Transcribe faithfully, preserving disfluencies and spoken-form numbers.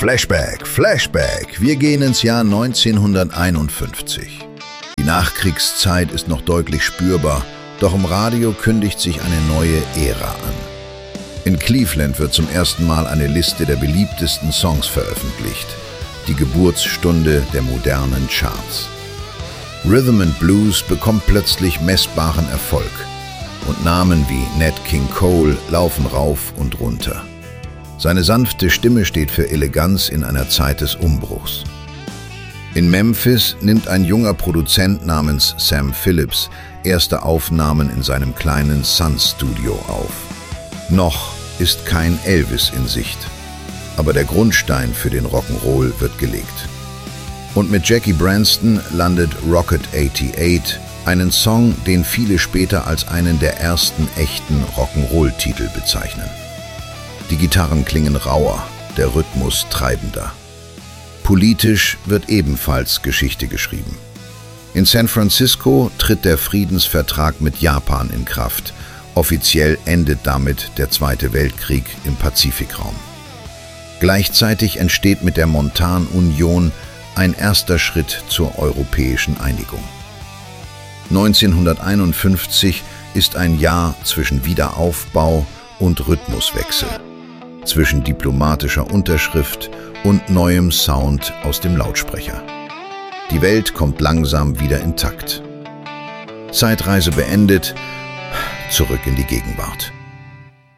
Flashback, Flashback. Wir gehen ins Jahr neunzehnhunderteinundfünfzig. Die Nachkriegszeit ist noch deutlich spürbar, doch im Radio kündigt sich eine neue Ära an. In Cleveland wird zum ersten Mal eine Liste der beliebtesten Songs veröffentlicht. Die Geburtsstunde der modernen Charts. Rhythm and Blues bekommt plötzlich messbaren Erfolg. Und Namen wie Nat King Cole laufen rauf und runter. Seine sanfte Stimme steht für Eleganz in einer Zeit des Umbruchs. In Memphis nimmt ein junger Produzent namens Sam Phillips erste Aufnahmen in seinem kleinen Sun-Studio auf. Noch ist kein Elvis in Sicht, aber der Grundstein für den Rock'n'Roll wird gelegt. Und mit Jackie Branston landet Rocket achtundachtzig, einen Song, den viele später als einen der ersten echten Rock'n'Roll-Titel bezeichnen. Die Gitarren klingen rauer, der Rhythmus treibender. Politisch wird ebenfalls Geschichte geschrieben. In San Francisco tritt der Friedensvertrag mit Japan in Kraft. Offiziell endet damit der Zweite Weltkrieg im Pazifikraum. Gleichzeitig entsteht mit der Montanunion ein erster Schritt zur europäischen Einigung. neunzehnhunderteinundfünfzig ist ein Jahr zwischen Wiederaufbau und Rhythmuswechsel, zwischen diplomatischer Unterschrift und neuem Sound aus dem Lautsprecher. Die Welt kommt langsam wieder in Takt. Zeitreise beendet, zurück in die Gegenwart.